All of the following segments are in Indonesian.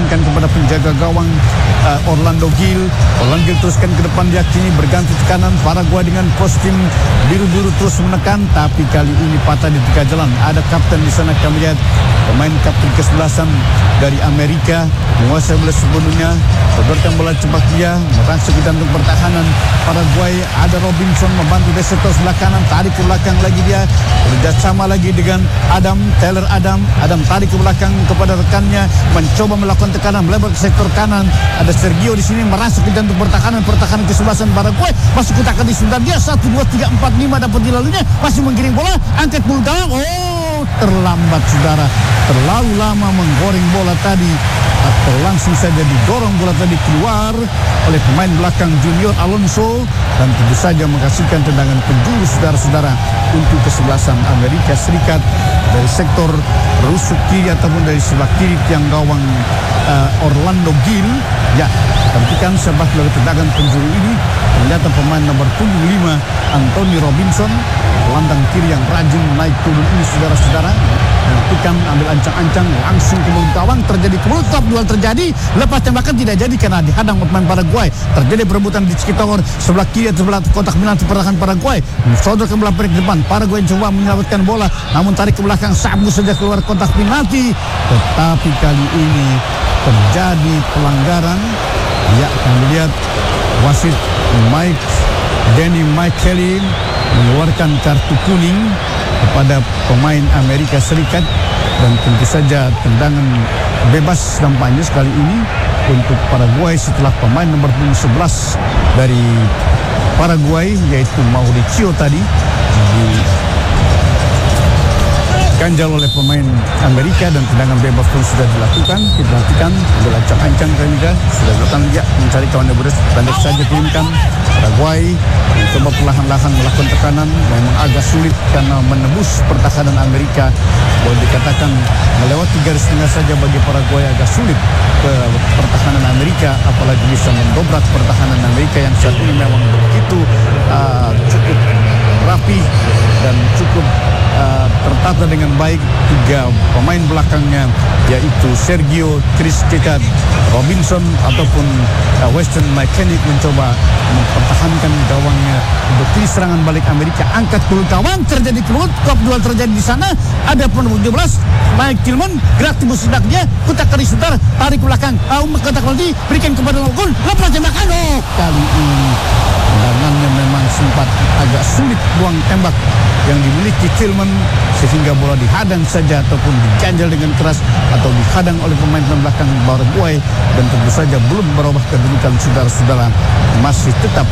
dipasingkan kepada penjaga gawang Orlando Gil. Orlando Gil teruskan ke depan, dia kini berganti ke kanan. Paraguay dengan kostum biru-biru terus menekan, tapi kali ini patah di tengah jalan. Ada kapten di sana, kami lihat pemain kapten ke-11 dari Amerika menguasai bola sebelumnya, sodorkan bola cepat dia merangsek ke jantung pertahanan Paraguay. Ada Robinson membantu Deseto sebelah kanan, tarik ke belakang lagi dia, kerjasama lagi dengan Taylor Adam tarik ke belakang kepada rekannya, mencoba melakukan tekanan melebar ke sektor kanan. Ada Sergio di sini merangsek ke jantung pertahanan ke-11 Paraguay, masuk kotak di sebentar dia 1, 2, 3, 4, 5 dapat dilaluinya, masih menggiring bola, angkat bulu gawang. Terlambat saudara, terlalu lama menggoreng bola tadi, atau langsung saja didorong bola tadi keluar oleh pemain belakang Junior Alonso, dan tentu saja menghasilkan tendangan penjuru saudara-saudara untuk ke-11 Amerika Serikat dari sektor rusuk kiri ataupun dari sebelah kiri tiang gawang Orlando Gil. Ya, perhatikan sebab dari tendangan penjuru ini ternyata pemain nomor 75 Anthony Robinson, gelandang kiri yang rajin naik turun ini saudara-saudara. Perhatikan, ambil ancang-ancang langsung ke mulut gawang, terjadi ke mulut, top duel terjadi, lepas tembakan tidak jadi karena dihadang pemain Paraguay. Terjadi perebutan di sekitar sebelah kiri atau sebelah kotak penalti pertahanan Paraguay. Sodor ke belah perik depan, Paraguay coba menyelamatkan bola, namun tarik ke belakang, sabu saja keluar kotak penalti. Tetapi kali ini terjadi pelanggaran. Ya, kami lihat wasit Danny Kelly mengeluarkan kartu kuning kepada pemain Amerika Serikat, dan tentu saja tendangan bebas nampaknya sekali ini untuk Paraguay setelah pemain nomor 11 dari Paraguay yaitu Mauricio tadi diganjal oleh pemain Amerika, dan tendangan bebas pun sudah dilakukan. Kita perhatikan, ambil ancang-ancang juga sudah datang dia mencari kawannya beres, pendek saja kirimkan. Paraguay mencoba perlahan-lahan melakukan tekanan, memang agak sulit karena menembus pertahanan Amerika. Boleh dikatakan melewati garis tengah saja bagi Paraguay agak sulit ke pertahanan Amerika, apalagi bisa mendobrak pertahanan Amerika yang saat ini memang begitu cukup rapi dan cukup tertata dengan baik. Tiga pemain belakangnya yaitu Sergio, Chris Kekat, Robinson ataupun Weston McKennick mencoba mempertahankan gawangnya untuk serangan balik Amerika. Angkat bulu gawang, terjadi kelut, top duel terjadi di sana. Ada penomor 17 Mike Tillman, gerak tubuh sedaknya, kotak kari sebentar, tarik ke belakang, kotak kali berikan kepada Logun, lepas tembakan. Kali ini tendangannya memang sempat agak sulit buang tembak yang dimiliki Tillman, sehingga bola dihadang saja ataupun diganjal dengan keras atau dihadang oleh pemain belakang Paraguay, dan tentu saja belum berubah kedudukan saudara-saudara. Masih tetap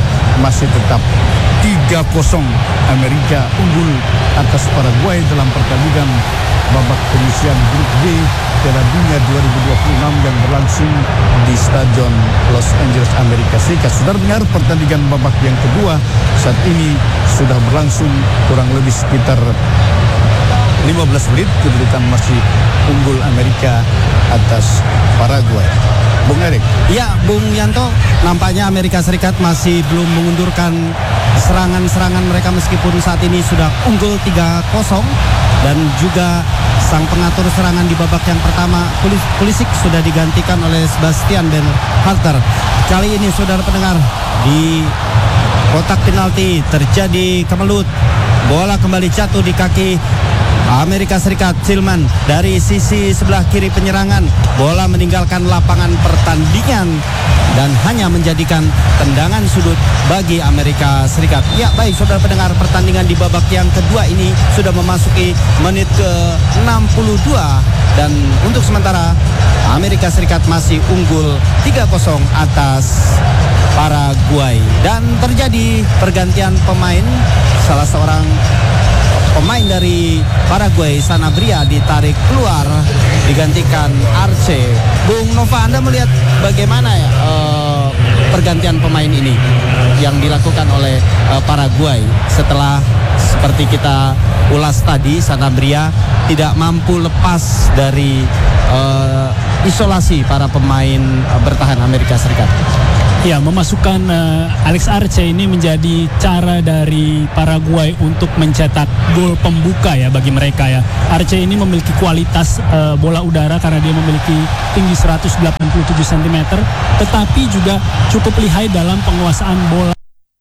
3-0 Amerika unggul atas Paraguay dalam pertandingan babak penyisihan grup D Piala Dunia 2026 yang berlangsung di Stadion Los Angeles, Amerika Serikat. Saudara dengar, pertandingan babak yang kedua saat ini sudah berlangsung kurang lebih sekitar 15 menit, kedudukan masih unggul Amerika atas Paraguay. Bung Erik. Ya, Bung Yanto, nampaknya Amerika Serikat masih belum mengundurkan serangan-serangan mereka meskipun saat ini sudah unggul 3-0, dan juga sang pengatur serangan di babak yang pertama Pulisic sudah digantikan oleh Sebastian Berhalter. Kali ini saudara pendengar, di kotak penalti terjadi kemelut, bola kembali jatuh di kaki Amerika Serikat. Tillman dari sisi sebelah kiri penyerangan, bola meninggalkan lapangan pertandingan dan hanya menjadikan tendangan sudut bagi Amerika Serikat. Ya, baik saudara pendengar, pertandingan di babak yang kedua ini sudah memasuki menit ke-62, dan untuk sementara Amerika Serikat masih unggul 3-0 atas Paraguay. Dan terjadi pergantian pemain, salah seorang pemain dari Paraguay, Sanabria, ditarik keluar, digantikan Arce. Bung Nova, Anda melihat bagaimana ya pergantian pemain ini yang dilakukan oleh Paraguay setelah seperti kita ulas tadi, Sanabria tidak mampu lepas dari isolasi para pemain bertahan Amerika Serikat? Ya, memasukkan Alex Arce ini menjadi cara dari Paraguay untuk mencetak gol pembuka ya bagi mereka ya. Arce ini memiliki kualitas bola udara karena dia memiliki tinggi 187 cm, tetapi juga cukup lihai dalam penguasaan bola.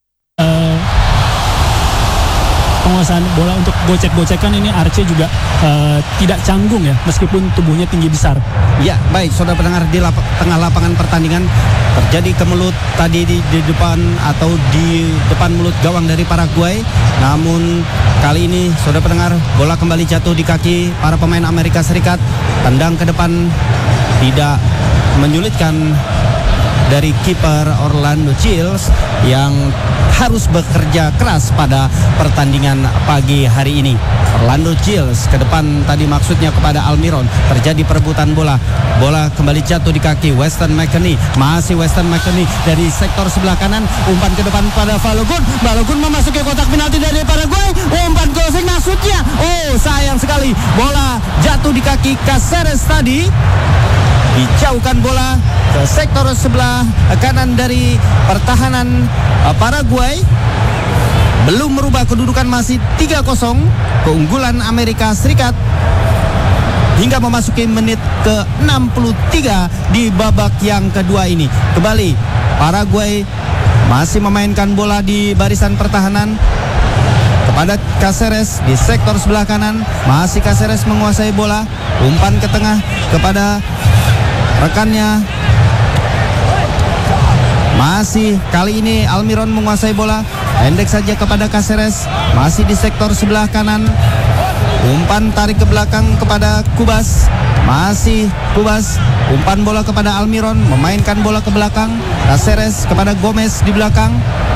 Penguasaan bola untuk gocek-gocekan ini Arce juga tidak canggung ya, meskipun tubuhnya tinggi besar. Ya, baik, saudara pendengar, di tengah lapangan pertandingan terjadi kemelut tadi di depan atau di depan mulut gawang dari Paraguay. Namun kali ini saudara pendengar, bola kembali jatuh di kaki para pemain Amerika Serikat. Tendang ke depan tidak menyulitkan dari kiper Orlando Gilles yang harus bekerja keras pada pertandingan pagi hari ini. Orlando Gilles ke depan tadi maksudnya kepada Almiron. Terjadi perebutan bola. Bola kembali jatuh di kaki Weston McKennie. Masih Weston McKennie dari sektor sebelah kanan. Umpan ke depan pada Balogun. Balogun memasuki kotak penalti dari Paraguay. Umpan crossing maksudnya. Oh, sayang sekali. Bola jatuh di kaki Caceres tadi. Dijauhkan bola ke sektor sebelah kanan dari pertahanan Paraguay. Belum merubah kedudukan, masih 3-0 keunggulan Amerika Serikat hingga memasuki menit ke-63 di babak yang kedua ini. Kembali Paraguay masih memainkan bola di barisan pertahanan kepada Caceres di sektor sebelah kanan. Masih Caceres menguasai bola. Umpan ke tengah kepada rekannya. Masih kali ini Almiron menguasai bola. Pendek saja kepada Caceres. Masih di sektor sebelah kanan. Umpan tarik ke belakang kepada Kubas. Masih Kubas. Umpan bola kepada Almiron. Memainkan bola ke belakang. Caceres kepada Gomez di belakang.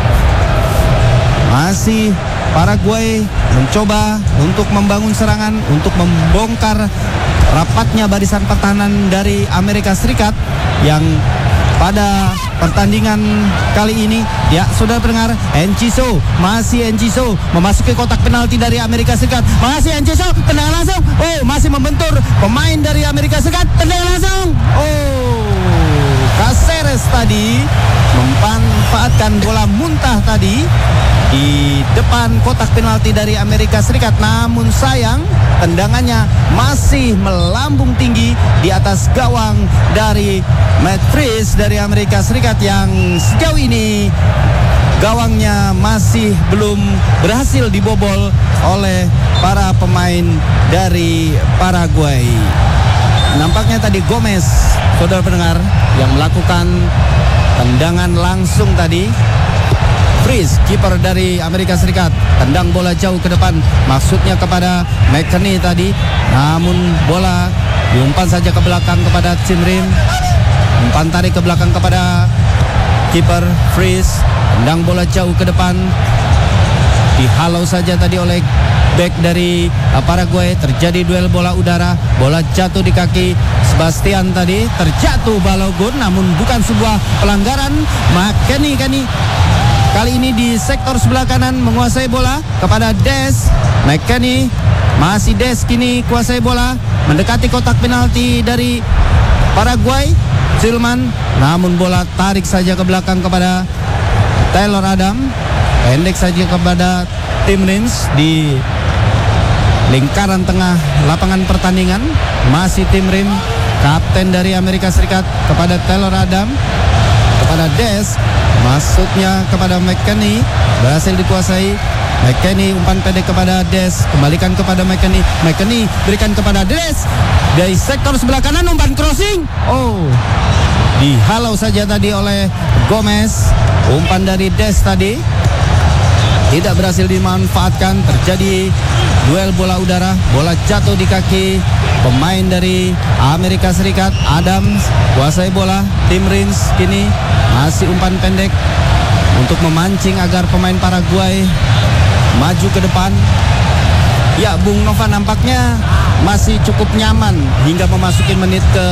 Masih Paraguay mencoba untuk membangun serangan, untuk membongkar rapatnya barisan pertahanan dari Amerika Serikat yang pada pertandingan kali ini, ya saudara pendengar, Enciso, masih Enciso memasuki kotak penalti dari Amerika Serikat. Masih Enciso, tendangan langsung. Oh, masih membentur pemain dari Amerika Serikat, tendangan langsung. Oh, Caceres tadi memanfaatkan bola muntah tadi di depan kotak penalti dari Amerika Serikat. Namun sayang, tendangannya masih melambung tinggi di atas gawang dari Matt Freese dari Amerika Serikat yang sejauh ini gawangnya masih belum berhasil dibobol oleh para pemain dari Paraguay. Nampaknya tadi Gomez, saudara pendengar, yang melakukan tendangan langsung tadi. Freese, kiper dari Amerika Serikat, tendang bola jauh ke depan, maksudnya kepada McKennie tadi. Namun bola diumpan saja ke belakang kepada Cimrim. Umpan tarik ke belakang kepada kiper Freese, tendang bola jauh ke depan. Dihalau saja tadi oleh back dari Paraguay. Terjadi duel bola udara. Bola jatuh di kaki Sebastian tadi. Terjatuh Balogun, namun bukan sebuah pelanggaran. McKennie kali ini di sektor sebelah kanan menguasai bola kepada Des. McKennie, masih Des kini kuasai bola, mendekati kotak penalti dari Paraguay. Silman, namun bola tarik saja ke belakang kepada Taylor Adam. Pendek saja kepada Tim Rins di lingkaran tengah lapangan pertandingan. Masih Tim Rim, kapten dari Amerika Serikat, kepada Taylor Adam, kepada Des. Masuknya kepada McKennie, berhasil dikuasai. McKennie, umpan pendek kepada Des, kembalikan kepada McKennie. McKennie berikan kepada Des dari sektor sebelah kanan, umpan crossing. Oh, dihalau saja tadi oleh Gomez. Umpan dari Des tadi tidak berhasil dimanfaatkan. Terjadi duel bola udara. Bola jatuh di kaki pemain dari Amerika Serikat. Adams kuasai bola. Tim Rins kini masih umpan pendek untuk memancing agar pemain Paraguay maju ke depan. Ya, Bung Nova, nampaknya masih cukup nyaman hingga memasuki menit ke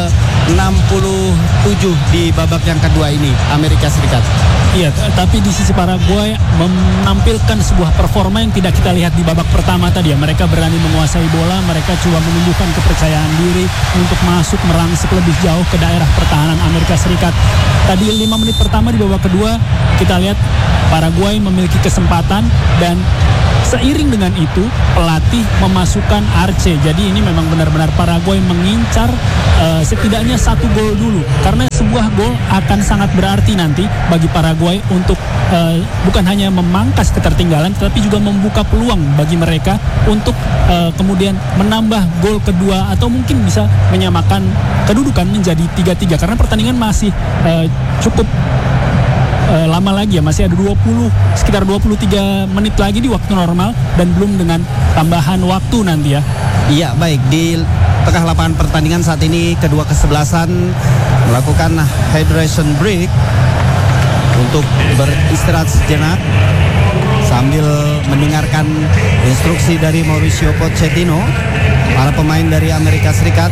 67 di babak yang kedua ini Amerika Serikat. Iya, tapi di sisi Paraguay menampilkan sebuah performa yang tidak kita lihat di babak pertama tadi ya. Mereka berani menguasai bola, mereka coba menumbuhkan kepercayaan diri untuk masuk merangsek lebih jauh ke daerah pertahanan Amerika Serikat. Tadi 5 menit pertama di babak kedua kita lihat Paraguay memiliki kesempatan dan seiring dengan itu pelatih memasukkan Arce. Jadi ini memang benar-benar Paraguay mengincar setidaknya 1 gol dulu, karena sebuah gol akan sangat berarti nanti bagi Paraguay untuk bukan hanya memangkas ketertinggalan tetapi juga membuka peluang bagi mereka untuk kemudian menambah gol kedua atau mungkin bisa menyamakan kedudukan menjadi 3-3, karena pertandingan masih cukup lama lagi ya, masih ada sekitar 23 menit lagi di waktu normal dan belum dengan tambahan waktu nanti ya. Iya, baik, di tengah lapangan pertandingan saat ini kedua kesebelasan melakukan hydration break untuk beristirahat sejenak sambil mendengarkan instruksi dari Mauricio Pochettino. Para pemain dari Amerika Serikat,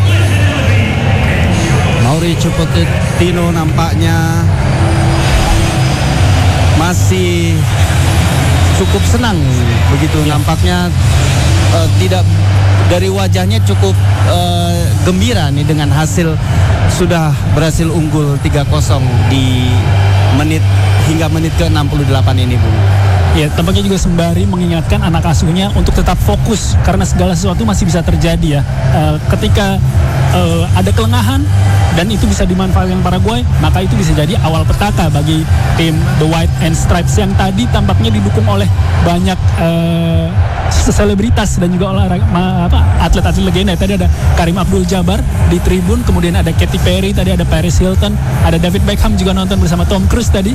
Mauricio Pochettino nampaknya masih cukup senang begitu ya. Nampaknya tidak, dari wajahnya cukup gembira nih dengan hasil, sudah berhasil unggul 3-0 di hingga menit ke 68 ini, Bung. Ya, tampaknya juga sembari mengingatkan anak asuhnya untuk tetap fokus karena segala sesuatu masih bisa terjadi ya. Ketika ada kelengahan dan itu bisa dimanfaatkan Paraguay, maka itu bisa jadi awal petaka bagi tim The White and Stripes yang tadi tampaknya didukung oleh banyak selebritas dan juga atlet-atlet legenda. Tadi ada Karim Abdul-Jabbar di tribun, kemudian ada Katy Perry, tadi ada Paris Hilton, ada David Beckham juga nonton bersama Tom Cruise tadi.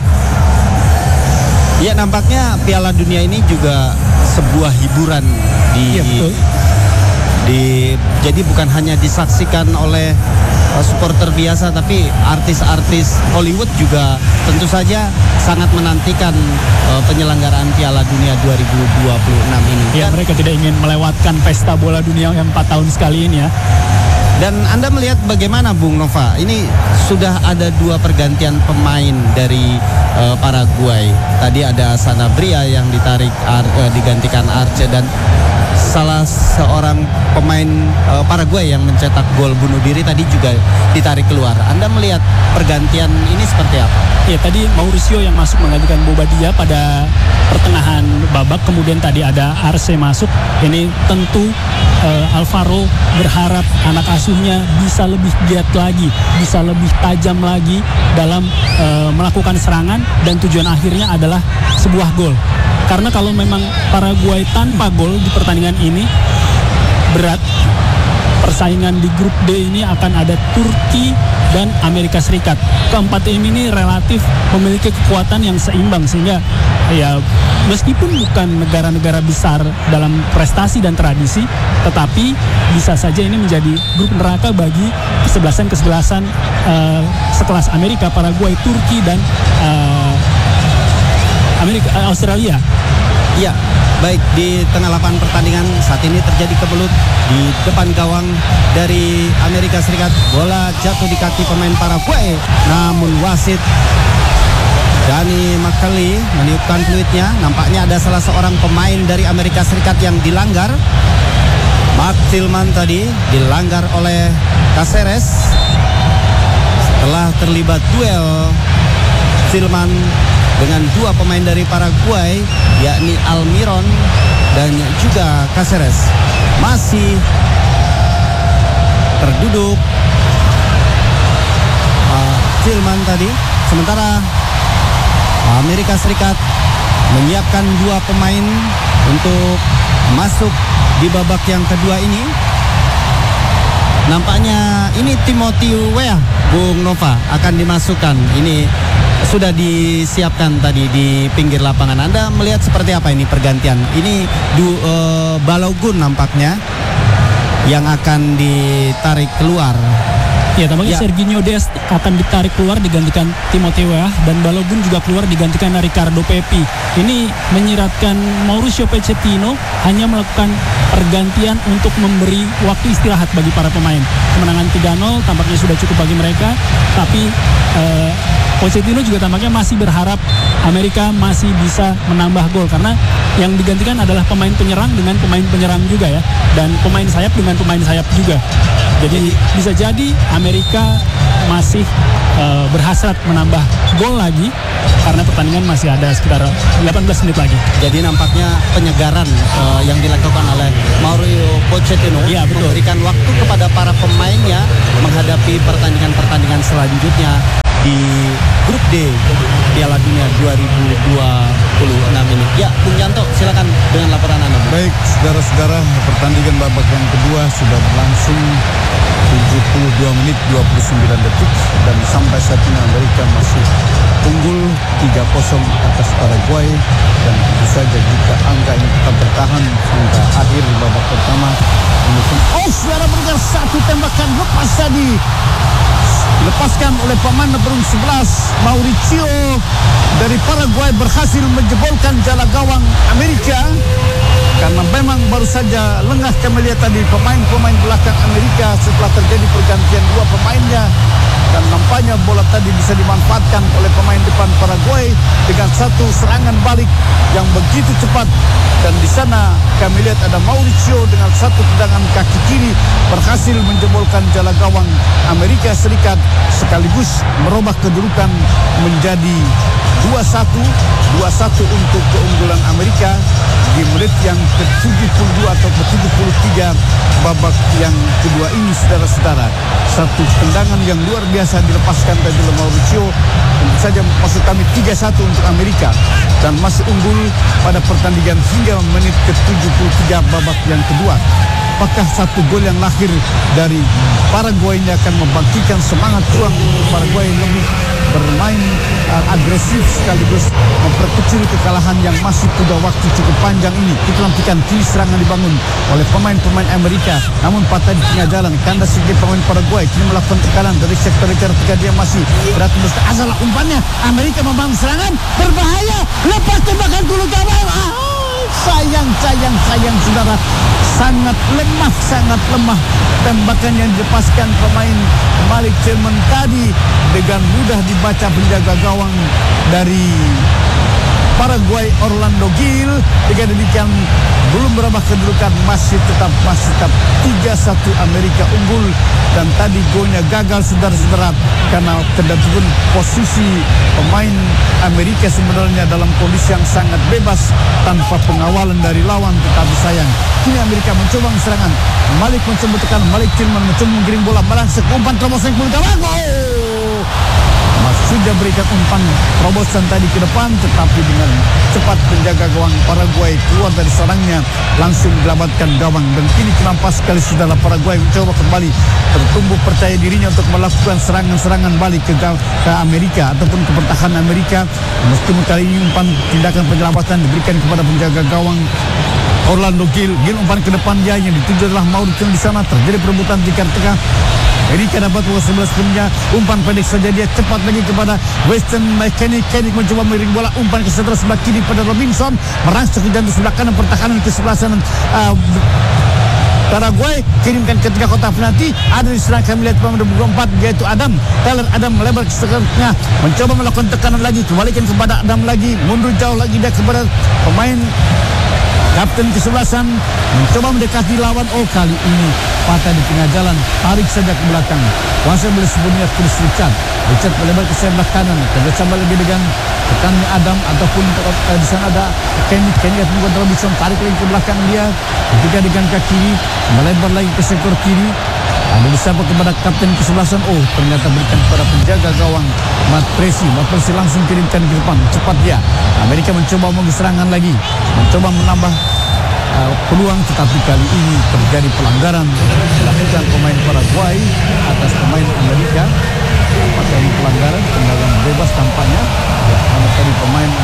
Ya, nampaknya Piala Dunia ini juga sebuah hiburan Iya, betul. Jadi bukan hanya disaksikan oleh supporter biasa, tapi artis-artis Hollywood juga tentu saja sangat menantikan penyelenggaraan Piala Dunia 2026 ini. Ya, mereka tidak ingin melewatkan pesta bola dunia yang 4 tahun sekali ini ya. Dan Anda melihat bagaimana, Bung Nova? Ini sudah ada 2 pergantian pemain dari Paraguay. Tadi ada Sanabria yang digantikan Arce, dan salah seorang pemain Paraguay yang mencetak gol bunuh diri tadi juga ditarik keluar. Anda melihat pergantian ini seperti apa? Ya, tadi Mauricio yang masuk menggantikan Bobadilla pada pertengahan babak, kemudian tadi ada Arce masuk. Ini tentu Alvaro berharap anak asuhnya bisa lebih giat lagi, bisa lebih tajam lagi dalam melakukan serangan, dan tujuan akhirnya adalah sebuah gol. Karena kalau memang Paraguay tanpa gol di pertandingan ini berat. Persaingan di grup D ini akan ada Turki dan Amerika Serikat. Keempat tim ini relatif memiliki kekuatan yang seimbang, sehingga ya meskipun bukan negara-negara besar dalam prestasi dan tradisi, tetapi bisa saja ini menjadi grup neraka bagi kesebelasan sekelas Amerika, Paraguay, Turki dan Australia. Ya, baik, di tengah lapangan pertandingan saat ini terjadi kebelut di depan gawang dari Amerika Serikat. Bola jatuh di kaki pemain Paraguay, namun wasit Danny McCauley meniupkan fluidnya. Nampaknya ada salah seorang pemain dari Amerika Serikat yang dilanggar. Mark Tillman tadi dilanggar oleh Caceres setelah terlibat duel Tillman dengan 2 pemain dari Paraguay, yakni Almiron dan juga Caceres. Masih terduduk Tillman tadi. Sementara Amerika Serikat menyiapkan 2 pemain untuk masuk di babak yang kedua ini. Nampaknya ini Timothy Weah, Bung Nova, akan dimasukkan. Ini sudah disiapkan tadi di pinggir lapangan. Anda melihat seperti apa ini pergantian? Ini Balogun nampaknya yang akan ditarik keluar Ya, tampaknya Serginho Dest akan ditarik keluar digantikan Timothy Weah, dan Balogun juga keluar digantikan Ricardo Pepi. Ini menyiratkan Mauricio Pochettino hanya melakukan pergantian untuk memberi waktu istirahat bagi para pemain. Kemenangan 3-0 tampaknya sudah cukup bagi mereka, tapi Pochettino juga tampaknya masih berharap Amerika masih bisa menambah gol, karena yang digantikan adalah pemain penyerang dengan pemain penyerang juga ya, dan pemain sayap dengan pemain sayap juga. Jadi bisa jadi Amerika masih berhasrat menambah gol lagi karena pertandingan masih ada sekitar 18 menit lagi. Jadi nampaknya penyegaran yang dilakukan oleh Mauricio Pochettino memberikan waktu kepada para pemainnya menghadapi pertandingan-pertandingan selanjutnya di grup D Piala Dunia 2026 ini. Ya, Bung Yanto, silakan dengan laporan Anda. Baik, saudara-saudara, pertandingan babak yang kedua sudah berlangsung 72 menit 29 detik dan sampai saat ini Amerika masih unggul 3-0 atas Paraguay, dan tentu saja jika angka ini tetap bertahan hingga akhir di babak pertama. Saudara mendengar satu tembakan lepas tadi dilepaskan oleh pemain nomor 11 Mauricio dari Paraguay, berhasil menjebolkan jala gawang Amerika. Karena memang baru saja lengah kami lihat tadi pemain-pemain belakang Amerika setelah terjadi pergantian dua pemainnya, dan nampaknya bola tadi bisa dimanfaatkan oleh pemain depan Paraguay dengan satu serangan balik yang begitu cepat, dan di sana kami lihat ada Mauricio dengan satu tendangan kaki kiri berhasil menjebolkan jala gawang Amerika Serikat sekaligus merubah kedudukan menjadi 2-1 untuk keunggulan Amerika di menit yang ke-72 atau ke-73 babak yang kedua ini, saudara-saudara. Satu tendangan yang luar biasa dilepaskan tadi oleh Mauricio, tentu saja maksud kami 3-1 untuk Amerika, dan masih unggul pada pertandingan hingga menit ke-73 babak yang kedua. Apakah satu gol yang lahir dari Paraguay ini akan membangkitkan semangat ruang Paraguay lebih bermain agresif sekaligus memperkecil kekalahan yang masih punya waktu cukup panjang ini? Kita nantikan. Kini serangan dibangun oleh pemain-pemain Amerika, namun patah di tengah jalan. Kandas sebagai pemain Paraguay kini melakukan tekanan dari sektor ketika dia masih berada di asal umpannya. Amerika membangun serangan berbahaya, lepas tembakan dulu gawang. Sayang saudara, sangat lemah tembakan yang dilepaskan pemain Malik Tillman tadi, dengan mudah dibaca penjaga gawang dari Paraguay Orlando Gil. Dengan demikian belum berubah kedudukan, masih tetap 3-1 Amerika unggul, dan tadi golnya gagal, saudara-saudara, karena kedatangan posisi pemain Amerika sebenarnya dalam kondisi yang sangat bebas tanpa pengawalan dari lawan. Tetapi sayang, kini Amerika mencoba serangan. Malik mencoba tekan, Malik Tillman mencoba menggiring bola melangsek umpan terobosan ke gawang. Sudah berikan umpan terobosan tadi ke depan, tetapi dengan cepat penjaga gawang Paraguay keluar dari sarangnya, langsung dilamatkan gawang. Dan kini kenapa sekali saudara Paraguay mencoba kembali bertumbuh percaya dirinya untuk melakukan serangan-serangan balik ke Amerika ataupun ke pertahanan Amerika. Meskipun kali ini umpan tindakan penyelamatan diberikan kepada penjaga gawang Orlando Gil umpan ke depan dia, yang dituju adalah Mauricio. Di sana terjadi perebutan di tengah. Amerika dapat bola 11 punya, umpan pendek saja dia, cepat lagi kepada Weston Mechanic mencoba miring bola, umpan ke sebelah kiri pada Robinson, merangsek ke jantung sebelah kanan pertahanan ke sebelah sana. Paraguay kirimkan ke tengah kotak penalti, ada di serang kami lihat pemain nomor 4 yaitu Tyler Adam melebar ke tengah, mencoba melakukan tekanan lagi, kembalikan kepada Adam lagi, mundur jauh lagi dia kepada pemain kapten kesebelasan, mencoba mendekati lawan. Kali ini patah di tengah jalan, tarik saja ke belakang. Kuasa boleh sebutnya Chris Richard melebar ke sebelah kanan, kerjasama lagi dengan tekannya Adam ataupun di sana ada Kenny membuat Robinson, tarik lagi ke belakang dia, ketika dengan kaki kiri melebar lagi ke sektor kiri. Ada disapa kepada kapten kesebelasan. Ternyata berikan kepada penjaga gawang Matt Tracy langsung kirimkan ke depan, cepat dia. Amerika mencoba serangan lagi, mencoba menambah peluang, tetapi kali ini terjadi pelanggaran dilakukan pemain Paraguay atas pemain Amerika. Apakah ini pelanggaran? Tendangan bebas tampaknya. Karena tadi pemain Amerika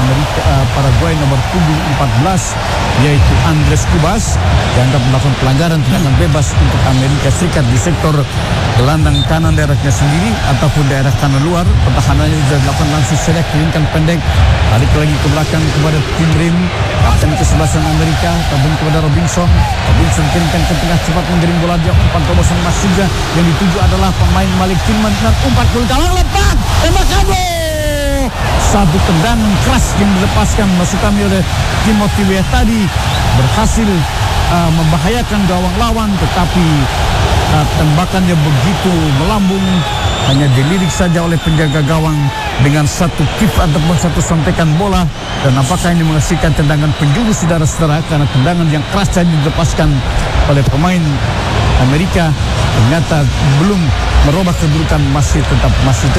Paraguay nomor punggung 14 yaitu Andres Cubas dianggap melakukan pelanggaran tendangan bebas untuk Amerika Serikat di sektor gelandang kanan daerahnya sendiri ataupun daerah kanan luar. Pertahanannya sudah dilakukan langsung selek kirimkan pendek, balik lagi ke belakang kepada Tim Rim, kapten kesebelasan Amerika, tabung kepada Robinson kirimkan ke tengah, cepat menggiring bola, dia umpan terobosan Mas Suga, yang dituju adalah pemain Malik Tillman dan umpan gol gawang lepas, tembakan gol. Satu tendangan keras yang dilepaskan Masukami oleh Timothy Weah tadi berhasil membahayakan gawang lawan, tetapi tembakannya begitu melambung, hanya dilirik saja oleh penjaga gawang dengan satu kick ataupun satu sontekan bola. Dan apakah ini menghasilkan tendangan penjuru, saudara-saudara, karena tendangan yang keras saja dilepaskan oleh pemain Amerika ternyata belum merubah kedudukan, masih tetap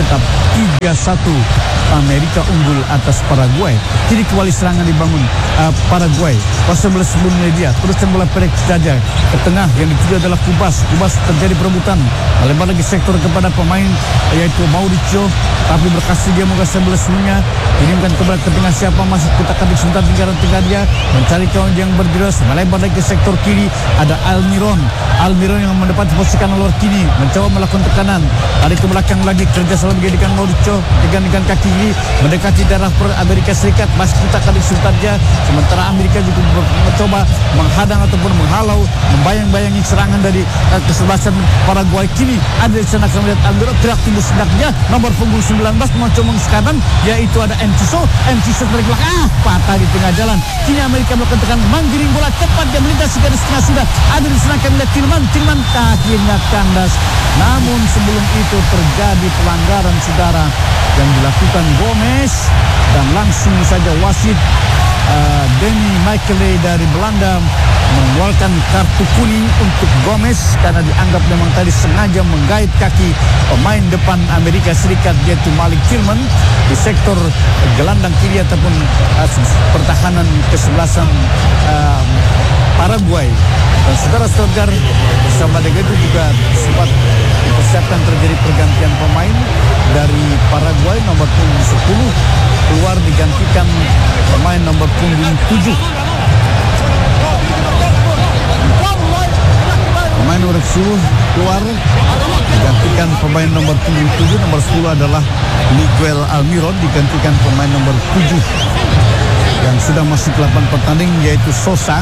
3-1 Amerika unggul atas Paraguay. Kini kembali serangan dibangun Paraguay. Pas sebelumnya dia teruskan bola pendek saja ke tengah, yang dituju adalah Cubas terjadi perebutan, melebar lagi sektor kepada pemain yaitu Mauricio, tapi berhasil dia membuka sebelumnya, kirimkan ke tengah, siapa masih kutakan di sebentar lingkaran tengah, dia mencari kawan yang berjelas, melebar lagi ke sektor kiri, ada Almiron yang mendapati posisi kanan luar kiri, mencoba melakukan tekanan, tarik ke belakang lagi, kerja sama dengan Mauricio, dengan kaki kiri mendekati daerah Amerika Serikat, masih kutakan di sebentar dia, sementara Amerika juga mencoba menghadang ataupun menghalau, membayang-bayangi serangan dari kesebelasan Paraguay. Kini ada di sana kami lihat Almiron gerak timbul sedaknya, nomor punggung 19 mencoba mengekanan, yaitu ada Enciso dari belakang, patah di tengah jalan. Kini Amerika melakukan tekanan, menggiring bola tepat, dia melintasi garis tengah sudah. Ada di sana kami lihat Tillman kakinya kandas. Namun sebelum itu terjadi pelanggaran, saudara, yang dilakukan Gomez, dan langsung saja wasit Danny Michele dari Belanda mengeluarkan kartu kuning untuk Gomez karena dianggap memang tadi sengaja menggait kaki pemain depan Amerika Serikat yaitu Malik Tillman di sektor gelandang kiri ataupun pertahanan kesebelasan Paraguay. Dan saudara-saudara, bersama dengan itu juga sempat dipersiapkan terjadi pergantian pemain dari Paraguay. Nomor punggung 10 keluar digantikan pemain nomor punggung 7. Pemain nomor 10 keluar digantikan pemain nomor punggung 7. Nomor 10 adalah Miguel Almiron, digantikan pemain nomor 7 yang sudah masuk 8 pertanding yaitu Sosa.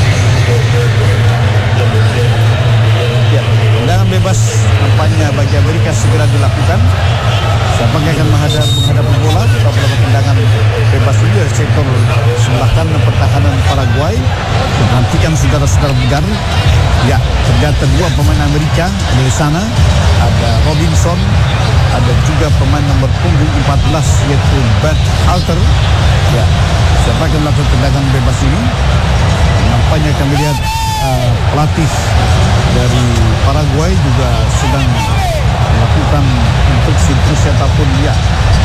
Tendangan bebas nampaknya bagi Amerika segera dilakukan. Siapa yang akan menghadapi bola atau melakukan tendangan bebas ini dari sektor sebelah kanan pertahanan Paraguay. Nantikan saudara-saudara Begar. Ya, ternyata dua pemain Amerika ada di sana. Ada Robinson, ada juga pemain nomor punggung 14 yaitu Bert Halter. Ya, siapa yang akan melakukan tendangan bebas ini? Nampaknya kami lihat pelatih dari Paraguay juga sedang melakukan instruksi ataupun ya.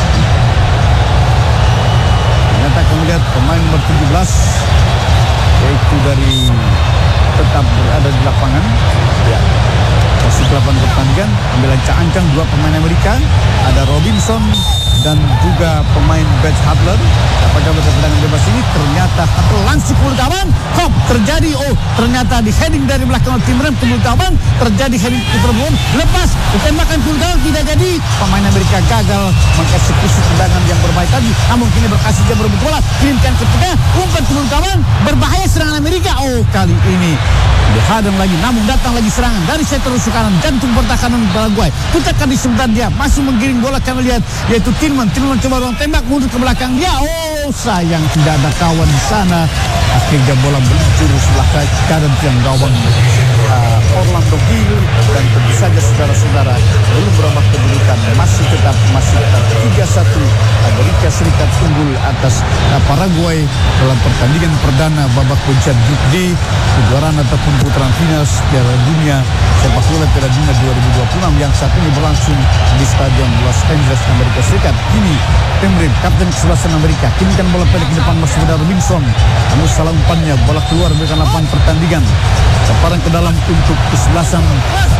Ternyata kami lihat pemain nomor 17 yaitu dari tetap berada di lapangan. Ya. Masih 8 pertandingan, ambil ancang-ancang dua pemain Amerika, ada Robinson dan juga pemain Bert Hadler. Apakah tendangan bebas ini ternyata langsung ke gawang, hop terjadi, ternyata di heading dari belakang tim rem ke gawang, terjadi heading keterbun, lepas ditembakkan ke gawang, tidak jadi. Pemain Amerika gagal mengeksekusi tendangan yang berbahaya tadi, namun kini berhasil dia berebut bola, kirimkan ke tengah, umpan ke gawang, berbahaya serangan Amerika. Kali ini dihadang lagi, namun datang lagi serangan dari sektor kanan, jantung pertahanan Paraguay. Putarkan di sebentar, dia masih menggiring bola, kami lihat yaitu Tillman coba ruang tembak, mundur ke belakang dia. Sayang tidak ada kawan di sana. Akhirnya bola meluncur sebelah kanan tiang gawang Orlando Gil, dan tentu saja saudara-saudara belum berubah kedudukan, masih tetap 3-1 Amerika Serikat unggul atas Paraguay dalam pertandingan perdana babak kualifikasi grup D kejuaraan ataupun putaran final Piala Dunia Sepak Bola Piala Dunia 2026 yang saat ini berlangsung di Stadion Los Angeles, Amerika Serikat. Kini Tim Rim, kapten kesebelasan Amerika, kini kan bola pendek di depan masih ada Robinson, namun salah umpannya bola keluar dari lapangan pertandingan. Separang ke dalam untuk kesebelasan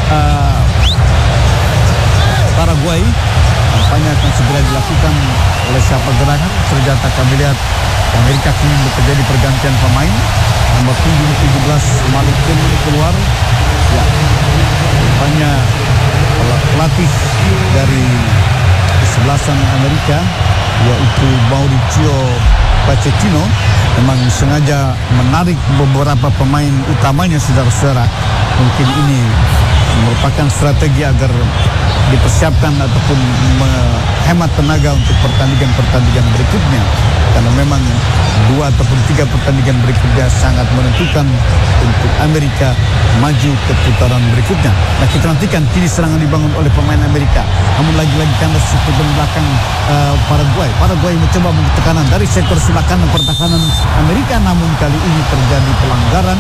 Paraguay, nampaknya akan segera dilakukan oleh siapa gerangan. Ternyata kami lihat Amerika kini terjadi pergantian pemain. Nomor punggung 17 Malik Kemuni keluar. Ya, rupanya pelatih dari kesebelasan Amerika yaitu Mauricio Pochettino memang sengaja menarik beberapa pemain utamanya, saudara-saudara. Mungkin ini merupakan strategi agar dipersiapkan ataupun menghemat tenaga untuk pertandingan berikutnya, karena memang 2 ataupun 3 pertandingan berikutnya sangat menentukan untuk Amerika maju ke putaran berikutnya. Nah, kita nantikan kini serangan dibangun oleh pemain Amerika, namun lagi-lagi kandas di belakang Paraguay mencoba membuat tekanan dari sektor sebelah kanan pertahanan Amerika, namun kali ini terjadi pelanggaran.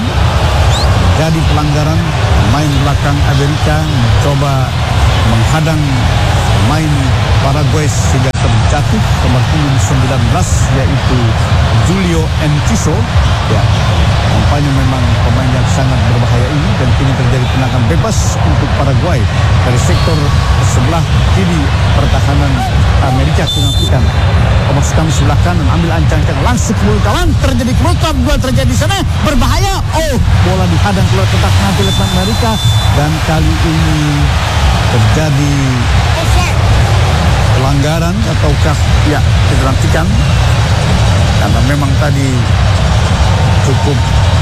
Pemain belakang Amerika mencoba menghadang pemain Paraguay sehingga terjatuh nomor punggung 19 yaitu Julio Enciso. Ya, nampaknya memang pemain yang sangat berbahaya ini, dan kini terjadi tendangan bebas untuk Paraguay dari sektor sebelah kiri pertahanan Amerika. Dinantikan Thomas kami sebelah kanan ambil ancang-ancang langsung ke mulut kawan, terjadi kerutam, gol terjadi di sana, berbahaya. Bola dihadang keluar kotak nanti oleh Amerika, dan kali ini terjadi pelanggaran ataukah ya, kita nantikan, karena memang tadi cukup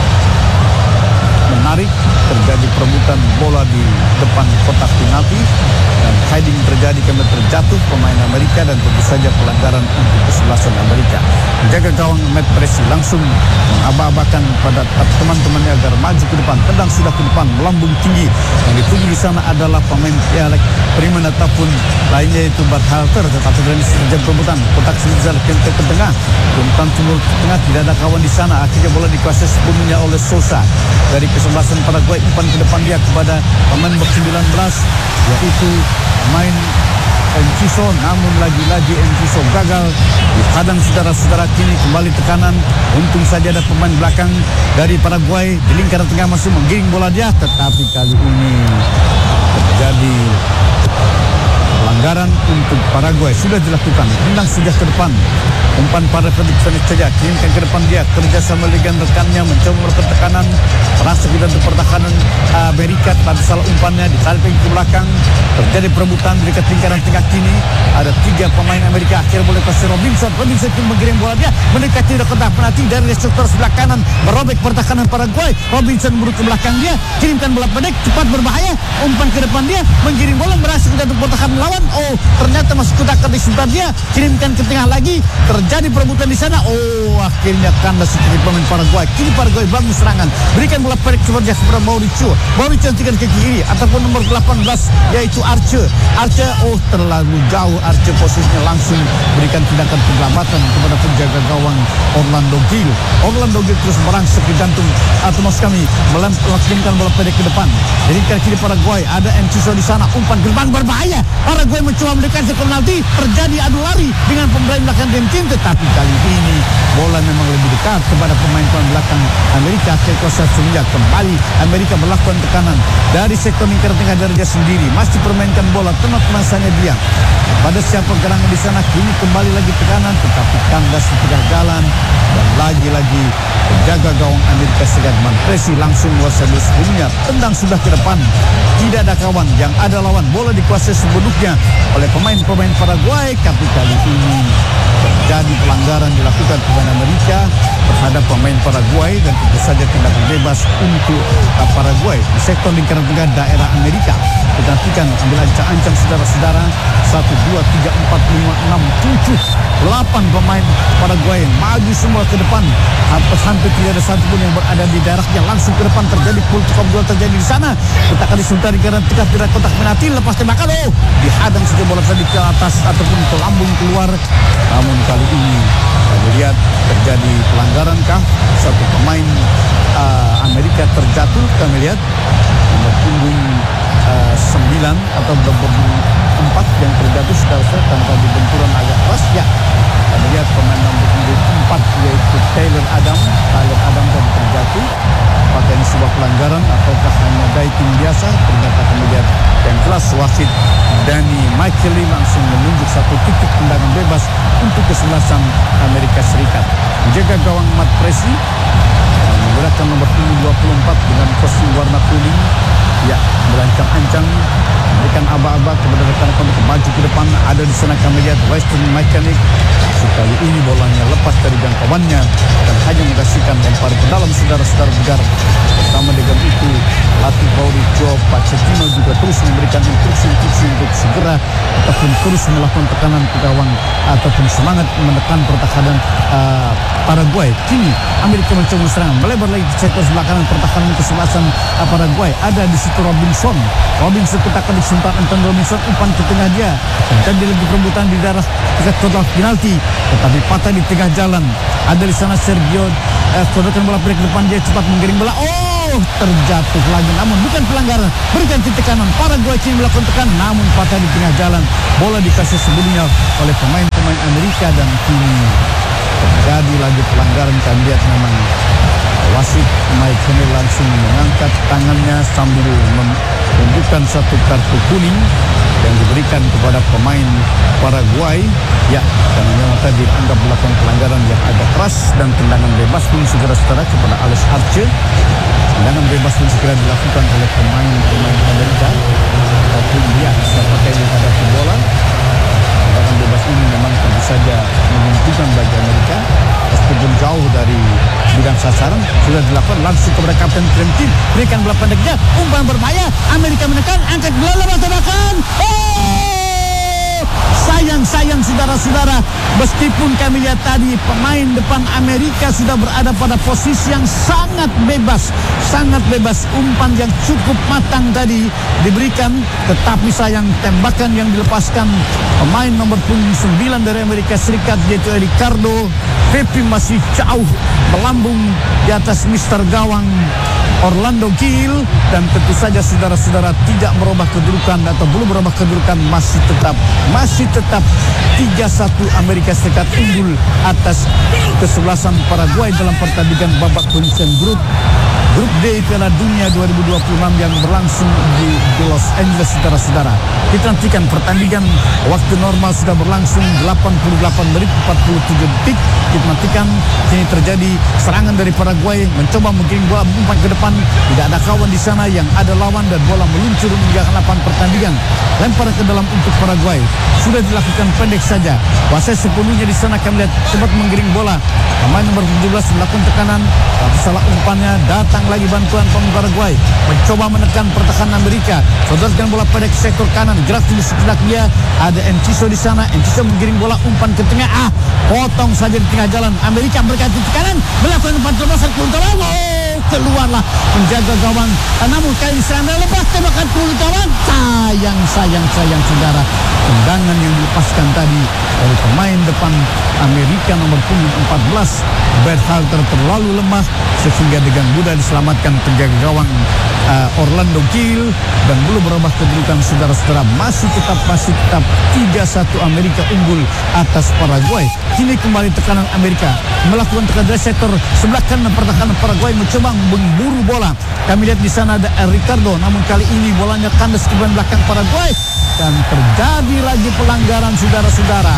menarik, terjadi perebutan bola di depan kotak penalti dan heading terjadi karena terjatuh pemain Amerika, dan tentu saja pelanggaran untuk kesebelasan Amerika. Menjaga gawang Matt Pressey langsung mengaba-abakan pada teman-temannya agar maju ke depan, tendang sudah ke depan, melambung tinggi. Yang ditunggu di sana adalah pemain Pialek Freeman ataupun lainnya yaitu Bart Halter, tetapi dari sejam perebutan kotak Srizal ke tengah, umpan timur tengah, tidak ada kawan di sana. Akhirnya bola dikuasai sepenuhnya oleh Sosa dari kesebelasan Paraguay. Umpan ke depan dia kepada pemain nomor 19 yaitu main Enciso, namun lagi-lagi Enciso gagal dihadang, saudara-saudara. Kini kembali tekanan, untung saja ada pemain belakang dari Paraguay di lingkaran tengah masuk menggiring bola dia, tetapi kali ini terjadi pelanggaran untuk Paraguay. Sudah dilakukan, tendang sudah ke depan, umpan pada kedip-kedip saja, kirimkan ke depan dia, kerjasama dengan rekannya mencoba melakukan tekanan, merasa kita untuk pertahanan Amerika, tapi salah umpannya ditarik ke belakang, terjadi perebutan di dekat lingkaran tengah. Kini ada 3 pemain Amerika, akhirnya boleh kasih Robinson menggiring bola dia mendekati kotak penalti dari sektor sebelah kanan, merobek pertahanan Paraguay. Robinson buruk ke belakang dia, kirimkan bola pendek, cepat berbahaya, umpan ke depan dia, menggiring bola, merasa kita untuk pertahanan lawan. Ternyata masuk kotak di sebelah dia, kirimkan ke tengah lagi, terjadi perebutan di sana. Akhirnya kandas sedikit pemain Paraguay. Kini Paraguay bangun serangan, berikan bola pendek kepada Mauricio hentikan ke kiri ataupun nomor 18 yaitu Arce terlalu jauh. Arce posisinya langsung berikan tindakan penyelamatan kepada penjaga gawang Orlando Gil terus merangsek ke jantung atau maksud kami melepaskan bola pendek ke depan. Jadi ke kiri Paraguay ada Enciso di sana, umpan ke depan berbahaya. Paraguay mencoba mendekati penalti, terjadi adu lari dengan pemain belakang tim, tetapi kali ini bola memang lebih dekat kepada pemain belakang Amerika. Kekosa Surya kembali Amerika melakukan tekanan dari sektor lingkaran tengah dari dia sendiri, masih permainkan bola, tenat masanya dia pada siapa gerangan di sana. Kini kembali lagi tekanan, tetapi kandas di tengah jalan, dan lagi-lagi penjaga gawang Amerika Serikat Pressey langsung menguasai sebelumnya, tendang sudah ke depan, tidak ada kawan, yang ada lawan. Bola dikuasai sepenuhnya oleh pemain-pemain Paraguay, tapi kali ini terjadi pelanggaran dilakukan pemain Amerika terhadap pemain Paraguay, dan tentu saja tindakan bebas untuk Paraguay di sektor lingkaran tengah daerah Amerika. Kita nantikan ambil ancang-ancang saudara-saudara, 1, 2, 3, 4, 5, 6, 7, 8 pemain Paraguay maju semua ke depan, hampir tidak ada satu pun yang berada di daerahnya. Langsung ke depan terjadi pull-up gol terjadi di sana, letakkan di sebentar di kanan tengah tidak kotak penalti, lepas tembakan dihadang saja bola tadi ke atas ataupun ke lambung keluar. Namun kali ini kita lihat terjadi pelanggaran kah, satu pemain Amerika terjatuh. Kami lihat nomor punggung 9 atau nomor 4 yang terjatuh secara tanpa dibenturan agak keras. Ya, kami lihat pemain nomor punggung 4 yaitu Tyler Adam tadi terjatuh. Apakah ini sebuah pelanggaran ataukah hanya diving biasa? Ternyata kami lihat yang jelas keras. Wasit Danny Michaeli langsung menunjuk satu titik tendangan bebas untuk kesebelasan Amerika Serikat. Menjaga gawang Matt Pressey menggunakan nomor punggung 24 dengan kostum warna kuning, ya, merancang-ancang, memberikan aba-aba kepada rekan-rekan untuk maju ke depan. Ada di sana kami lihat Western Mechanic. Sekali ini bolanya lepas dari jangkauannya dan hanya menghasilkan lempar ke dalam saudara-saudara Bugar. Bersama dengan itu, pelatih Bauri Joe Pochettino juga terus memberikan instruksi-instruksi untuk segera ataupun terus melakukan tekanan ke gawang ataupun semangat menekan pertahanan Paraguay. Kini Amerika mencoba serang, melebar lagi ke sektor sebelah kanan pertahanan kesebelasan Paraguay. Ada di situ Robinson ketakan disuntak Anton Robinson, umpan ke tengah dia. Terjadi lagi perebutan di daerah dekat kotak penalti, tetapi patah di tengah jalan. Ada di sana Sergio sodokan bola pendek depan, dia cepat menggiring bola. Terjatuh lagi, namun bukan pelanggaran. Berikan titik kanan, Paraguay kini melakukan tekan, namun patah di tengah jalan. Bola dikasih sebelumnya oleh pemain-pemain Amerika dan kini terjadi lagi pelanggaran. Kami lihat memang wasit Mike Kenney langsung mengangkat tangannya sambil menunjukkan satu kartu kuning yang diberikan kepada pemain Paraguay. Ya, karena memang tadi dianggap melakukan pelanggaran yang agak keras dan tendangan bebas pun segera kepada Alex Arce. Tendangan bebas pun segera dilakukan oleh pemain Amerika. Tapi dia seperti yang ada bola. Tendangan bebas ini memang tentu saja menguntungkan bagi Amerika. Meskipun jauh dari bidang sasaran, sudah dilakukan langsung kepada Kapten Trentin. Berikan bola pendeknya, umpan berbahaya. Amerika menekan, angkat bola lebar tembakan. Sayang saudara-saudara, meskipun kami lihat tadi pemain depan Amerika sudah berada pada posisi yang sangat bebas. Umpan yang cukup matang tadi diberikan, tetapi sayang tembakan yang dilepaskan pemain nomor punggung 9 dari Amerika Serikat, yaitu Ricardo Pepi, masih jauh melambung di atas Mister Gawang Orlando Gil. Dan tentu saja saudara-saudara tidak merubah kedudukan atau belum merubah kedudukan, masih tetap 3-1 Amerika Serikat unggul atas kesebelasan Paraguay dalam pertandingan babak penyisihan grup D Piala Dunia 2026 yang berlangsung di Los Angeles. Saudara-saudara, kita nantikan pertandingan. Waktu normal sudah berlangsung 88 menit 47 detik. Kita nantikan kini terjadi serangan dari Paraguay, mencoba menggiring bola umpan ke depan. Tidak ada kawan di sana, yang ada lawan, dan bola meluncur meninggalkan lapangan pertandingan. Lempar ke dalam untuk Paraguay sudah dilakukan pendek saja. Kuasai sepenuhnya di sana, kami lihat cepat menggiring bola. Pemain nomor 17 melakukan tekanan, tapi salah umpannya. Datang lagi bantuan pemain Paraguay, mencoba menekan pertahanan Amerika. Sodorkan bola pendek sektor kanan, gerak di sebelah dia. Ada Enciso di sana. Enciso menggiring bola umpan ke tengah. Potong saja di tengah jalan. Amerika berkati di kanan, melakukan umpan terobosan ke gawang. Keluarlah menjaga gawang. Namun kali serang lepas tembakan ke gawang. Sayang saudara. Tendangan yang dilepaskan tadi dari pemain depan Amerika nomor punggung 14 Berhalter terlalu lemah sehingga dengan mudah diselamatkan penjaga gawang Orlando Gil, dan belum berubah kedudukan saudara-saudara. Masih tetap 3-1 Amerika unggul atas Paraguay. Kini kembali tekanan Amerika melakukan tekanan dari sektor sebelah kanan pertahanan Paraguay, mencoba memburu bola. Kami lihat di sana ada Ricardo, namun kali ini bolanya kandas ke belakang Paraguay dan terjadi lagi pelanggaran saudara-saudara.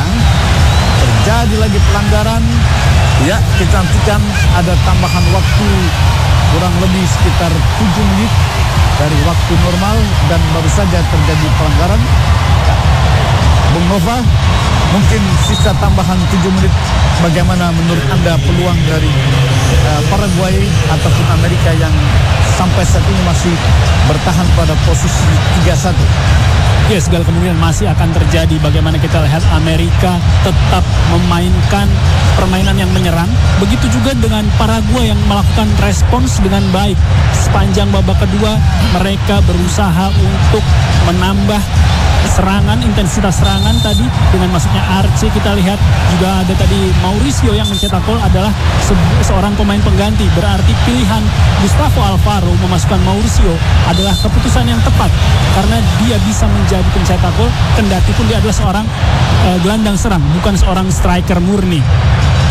Ya, kita nantikan ada tambahan waktu kurang lebih sekitar 7 menit dari waktu normal dan baru saja terjadi pelanggaran. Bung Nova, mungkin sisa tambahan 7 menit, bagaimana menurut Anda peluang dari Paraguay ataupun Amerika yang sampai saat ini masih bertahan pada posisi 3-1? Ya, segala kemungkinan masih akan terjadi. Bagaimana kita lihat Amerika tetap memainkan permainan yang menyerang. Begitu juga dengan Paraguay yang melakukan respons dengan baik. Sepanjang babak kedua mereka berusaha untuk menambah serangan, intensitas serangan tadi dengan masuknya Arce. Kita lihat juga ada tadi Mauricio yang mencetak gol adalah seorang pemain pengganti. Berarti pilihan Gustavo Alfaro memasukkan Mauricio adalah keputusan yang tepat karena dia bisa menjadi pencetak gol kendati pun dia adalah seorang gelandang serang, bukan seorang striker murni.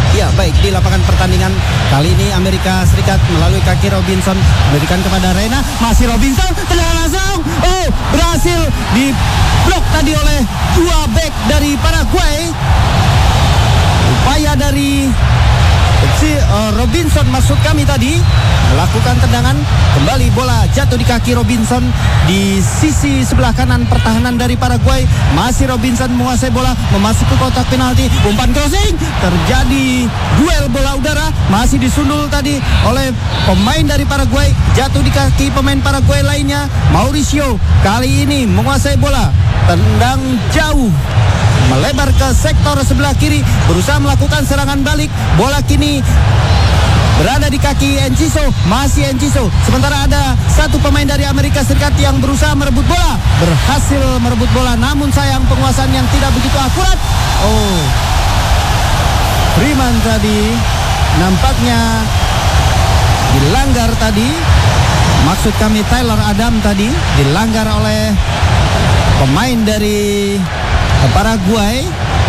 Ya, baik, di lapangan pertandingan kali ini Amerika Serikat melalui kaki Robinson memberikan kepada Reina, masih Robinson, tendangan langsung. Oh, berhasil diblok tadi oleh dua back dari Paraguay. Upaya dari Robinson maksud kami tadi melakukan tendangan, kembali bola jatuh di kaki Robinson di sisi sebelah kanan pertahanan dari Paraguay. Masih Robinson menguasai bola, memasuki kotak penalti, umpan crossing, terjadi duel bola udara, masih disundul tadi oleh pemain dari Paraguay, jatuh di kaki pemain Paraguay lainnya. Mauricio kali ini menguasai bola, tendang jauh, melebar ke sektor sebelah kiri, berusaha melakukan serangan balik. Bola kini berada di kaki Enciso, masih Enciso. Sementara ada satu pemain dari Amerika Serikat yang berusaha merebut bola, berhasil merebut bola, namun sayang penguasaan yang tidak begitu akurat. Oh, Freeman tadi nampaknya dilanggar tadi. Maksud kami Tyler Adam tadi dilanggar oleh pemain dari Paraguay.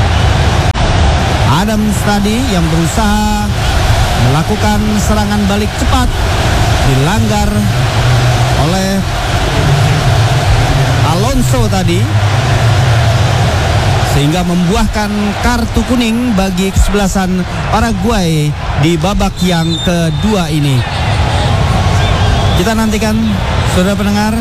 Adams tadi yang berusaha melakukan serangan balik cepat dilanggar oleh Alonso tadi, sehingga membuahkan kartu kuning bagi kesebelasan Paraguay di babak yang kedua ini. Kita nantikan, saudara pendengar,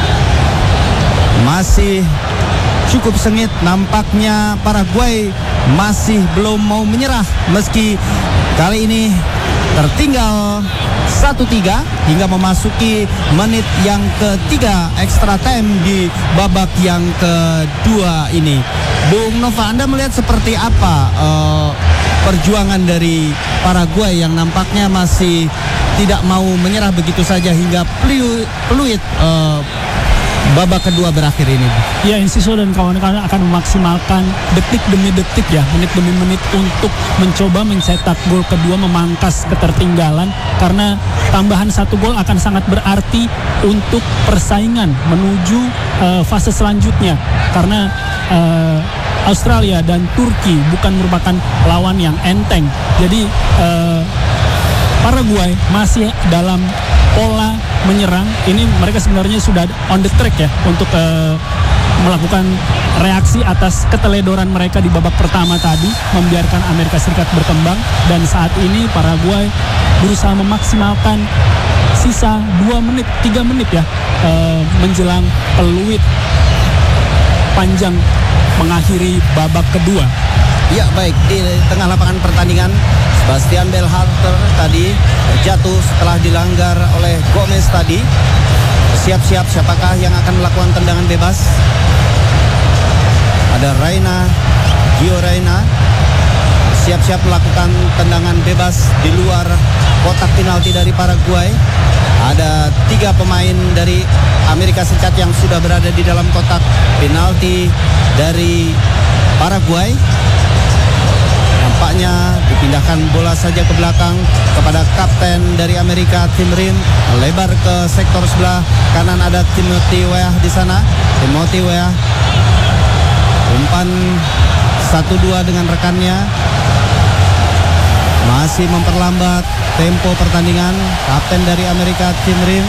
masih cukup sengit, nampaknya Paraguay masih belum mau menyerah meski kali ini tertinggal 1-3 hingga memasuki menit yang ketiga extra time di babak yang kedua ini. Bung Nova, Anda melihat seperti apa perjuangan dari Paraguay yang nampaknya masih tidak mau menyerah begitu saja hingga peluit babak kedua berakhir ini? Ya, Enciso dan kawan-kawan akan memaksimalkan detik demi detik ya, menit demi menit untuk mencoba mencetak gol kedua, memangkas ketertinggalan, karena tambahan satu gol akan sangat berarti untuk persaingan menuju fase selanjutnya, karena Australia dan Turki bukan merupakan lawan yang enteng. Jadi Paraguay masih dalam pola menyerang. Ini mereka sebenarnya sudah on the track ya untuk melakukan reaksi atas keteledoran mereka di babak pertama tadi, membiarkan Amerika Serikat berkembang, dan saat ini Paraguay berusaha memaksimalkan sisa 2 menit, 3 menit ya menjelang peluit panjang mengakhiri babak kedua. Ya, baik, di tengah lapangan pertandingan Sebastian Berhalter tadi jatuh setelah dilanggar oleh Gomez tadi. Siap-siap siapakah yang akan melakukan tendangan bebas? Ada Gio Reyna siap-siap melakukan tendangan bebas di luar kotak penalti dari Paraguay. Ada 3 pemain dari Amerika Serikat yang sudah berada di dalam kotak penalti dari Paraguay. Nampaknya dipindahkan bola saja ke belakang kepada kapten dari Amerika, Tim Rim, melebar ke sektor sebelah kanan. Ada Timothy Weah di sana. Timothy Weah umpan 1-2 dengan rekannya, masih memperlambat tempo pertandingan. Kapten dari Amerika, Tim Rim,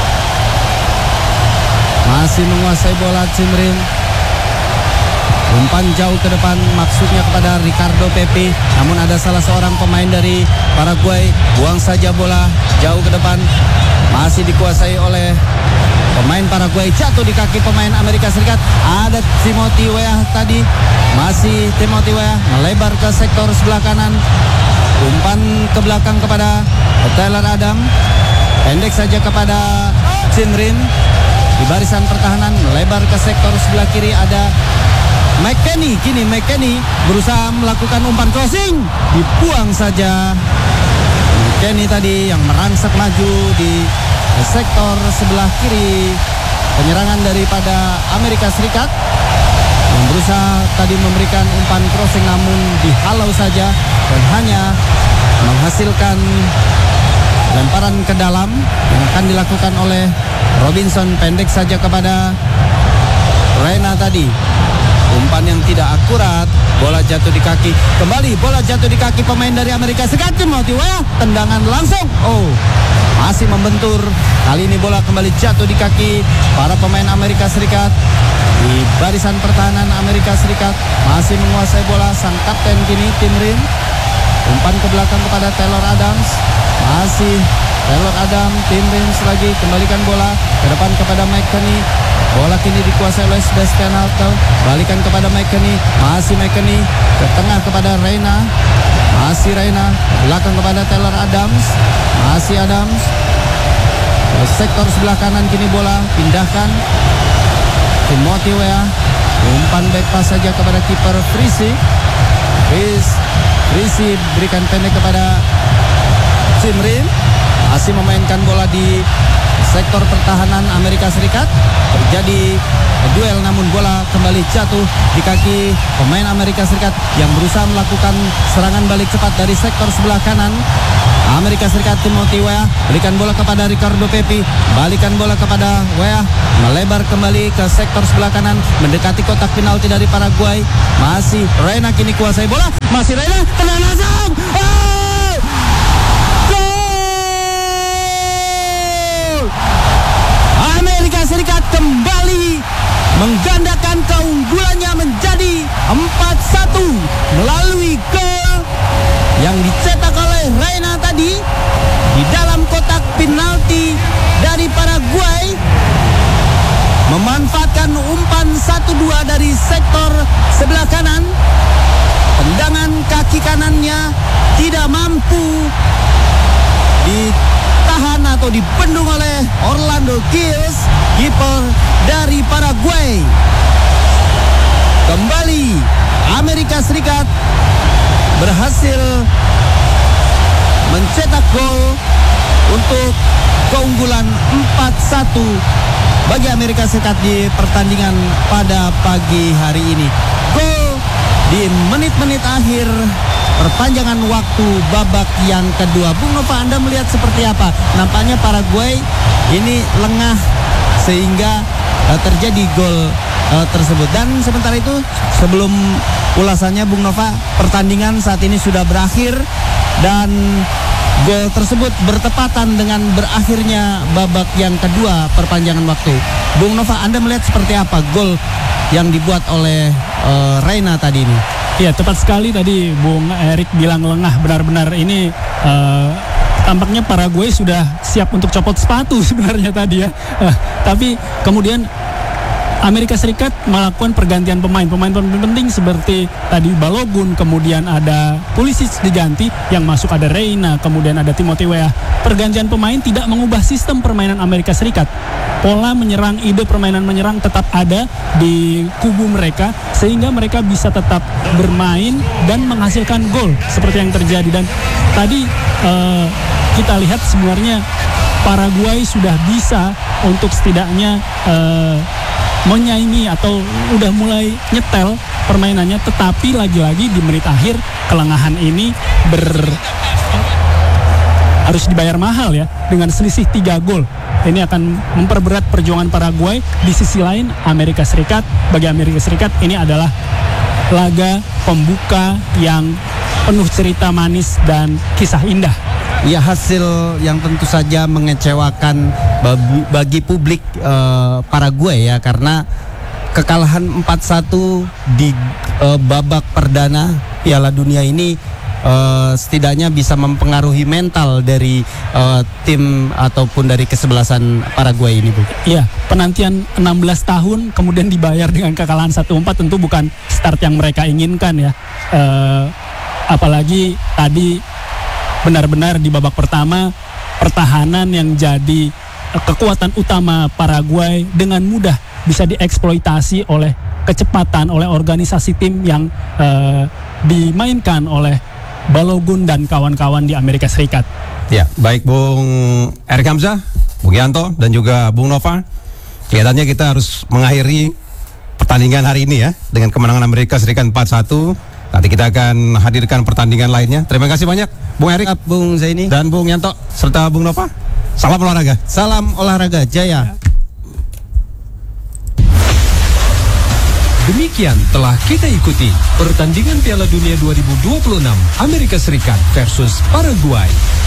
masih menguasai bola. Tim Rim umpan jauh ke depan, maksudnya kepada Ricardo Pepi, namun ada salah seorang pemain dari Paraguay buang saja bola jauh ke depan, masih dikuasai oleh pemain Paraguay, jatuh di kaki pemain Amerika Serikat. Ada Timothy Weah tadi, masih Timothy Weah melebar ke sektor sebelah kanan, umpan ke belakang kepada Tyler Adam, pendek saja kepada Tim Rim di barisan pertahanan, melebar ke sektor sebelah kiri. Ada McKennie, kini McKennie berusaha melakukan umpan crossing, dibuang saja. McKennie tadi yang merangsek maju di sektor sebelah kiri penyerangan daripada Amerika Serikat, yang berusaha tadi memberikan umpan crossing namun dihalau saja dan hanya menghasilkan lemparan ke dalam yang akan dilakukan oleh Robinson, pendek saja kepada Reyna tadi. Umpan yang tidak akurat, bola jatuh di kaki. Kembali bola jatuh di kaki pemain dari Amerika Serikat. Timothy Weah, tendangan langsung. Masih membentur. Kali ini bola kembali jatuh di kaki para pemain Amerika Serikat. Di barisan pertahanan Amerika Serikat masih menguasai bola sang kapten kini Tim Rim. Umpan ke belakang kepada Taylor Adams. Masih Taylor Adams, Tim Rims lagi kembalikan bola ke depan kepada Mike Kenny. Bola kini dikuasai oleh Sebastian Hartel. Balikan kepada Mike Kenny. Masih Mike Kenny ke tengah kepada Reina. Masih Reina belakang kepada Taylor Adams. Masih Adams ke sektor sebelah kanan, kini bola pindahkan Timothy Weah. Umpan back pass saja kepada kiper Frisi. Frisi berikan pendek kepada Tim Rim. Masih memainkan bola di sektor pertahanan Amerika Serikat. Terjadi duel namun bola kembali jatuh di kaki pemain Amerika Serikat yang berusaha melakukan serangan balik cepat dari sektor sebelah kanan Amerika Serikat. Timothy Weah berikan bola kepada Ricardo Pepi. Balikan bola kepada Weah, melebar kembali ke sektor sebelah kanan mendekati kotak penalti dari Paraguay. Masih Reina kini kuasai bola. Masih Reina, tendangan langsung. Amerika Serikat kembali menggandakan keunggulannya menjadi 4-1 melalui gol yang dicetak oleh Reina tadi di dalam kotak penalti dari Paraguay. Memanfaatkan umpan 1-2 dari sektor sebelah kanan. Tendangan kaki kanannya tidak mampu ditahan atau dibendung oleh Orlando Gilles, kiper dari Paraguay. Kembali Amerika Serikat berhasil mencetak gol untuk keunggulan 4-1 bagi Amerika Serikat di pertandingan pada pagi hari ini. Gol di menit-menit akhir perpanjangan waktu babak yang kedua. Bung Nova, Anda melihat seperti apa? Nampaknya Paraguay ini lengah sehingga terjadi gol tersebut. Dan sementara itu sebelum ulasannya Bung Nova, pertandingan saat ini sudah berakhir dan gol tersebut bertepatan dengan berakhirnya babak yang kedua perpanjangan waktu. Bung Nova, Anda melihat seperti apa gol yang dibuat oleh Reina tadi ini? Ya, tepat sekali tadi Bung Erik bilang lengah. Benar-benar ini tampaknya Paraguay sudah siap untuk copot sepatu sebenarnya tadi ya. Tapi kemudian Amerika Serikat melakukan pergantian pemain penting seperti tadi Balogun, kemudian ada Pulisic diganti, yang masuk ada Reina, kemudian ada Timothy Weah. Pergantian pemain tidak mengubah sistem permainan Amerika Serikat. Pola menyerang, ide permainan menyerang tetap ada di kubu mereka sehingga mereka bisa tetap bermain dan menghasilkan gol seperti yang terjadi. Dan tadi kita lihat sebenarnya Paraguay sudah bisa untuk setidaknya menyaingi atau udah mulai nyetel permainannya, tetapi lagi-lagi di menit akhir kelengahan ini harus dibayar mahal ya dengan selisih 3 gol. Ini akan memperberat perjuangan Paraguay. Di sisi lain bagi Amerika Serikat ini adalah laga pembuka yang penuh cerita manis dan kisah indah. Ya, hasil yang tentu saja mengecewakan bagi publik Paraguay ya, karena kekalahan 4-1 di babak perdana Piala Dunia ini setidaknya bisa mempengaruhi mental dari tim ataupun dari kesebelasan Paraguay ini, Bu. Iya, penantian 16 tahun kemudian dibayar dengan kekalahan 1-4 tentu bukan start yang mereka inginkan ya. Apalagi tadi benar-benar di babak pertama pertahanan yang jadi kekuatan utama Paraguay dengan mudah bisa dieksploitasi oleh kecepatan, oleh organisasi tim yang dimainkan oleh Balogun dan kawan-kawan di Amerika Serikat. Ya, baik Bung Erik Hamzah, Bung Yanto dan juga Bung Nova. Kelihatannya kita harus mengakhiri pertandingan hari ini ya dengan kemenangan Amerika Serikat 4-1. Nanti kita akan hadirkan pertandingan lainnya. Terima kasih banyak Bung Erik, Bung Zaini dan Bung Yanto serta Bung Nova. Salam olahraga. Salam olahraga jaya. Demikian telah kita ikuti pertandingan Piala Dunia 2026 Amerika Serikat versus Paraguay.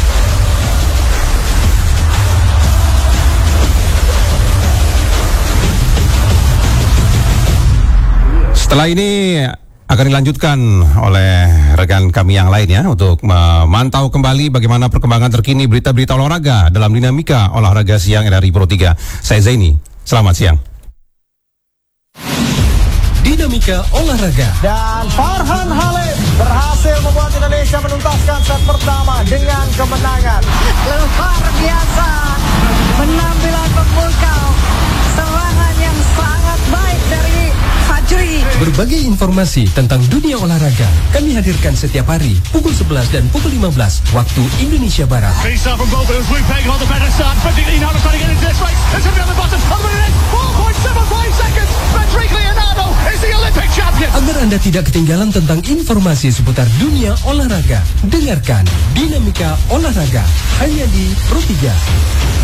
Setelah ini akan dilanjutkan oleh rekan kami yang lain ya untuk memantau kembali bagaimana perkembangan terkini berita-berita olahraga dalam dinamika olahraga siang RRI Pro 3. Saya Zaini, selamat siang. Dinamika olahraga. Dan Farhan Halim berhasil membuat Indonesia menuntaskan set pertama dengan kemenangan. Luar biasa, penampilan pemukau, serangan yang sangat baik dari Fajri. Berbagai informasi tentang dunia olahraga kami hadirkan setiap hari pukul 11 dan pukul 15 waktu Indonesia Barat. Agar Anda tidak ketinggalan tentang informasi seputar dunia olahraga, dengarkan Dinamika Olahraga hanya di Pro 3.